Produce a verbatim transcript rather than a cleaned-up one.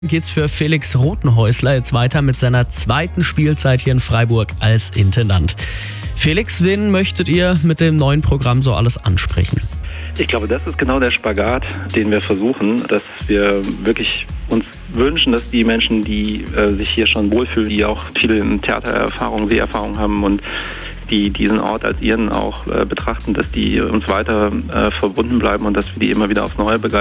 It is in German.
Geht's für Felix Rothenhäusler jetzt weiter mit seiner zweiten Spielzeit hier in Freiburg als Intendant. Felix, wen möchtet ihr mit dem neuen Programm so alles ansprechen? Ich glaube, das ist genau der Spagat, den wir versuchen, dass wir wirklich uns wünschen, dass die Menschen, die äh, sich hier schon wohlfühlen, die auch viele Theatererfahrung, Seherfahrung haben und die diesen Ort als ihren auch äh, betrachten, dass die uns weiter äh, verbunden bleiben und dass wir die immer wieder aufs Neue begeistern.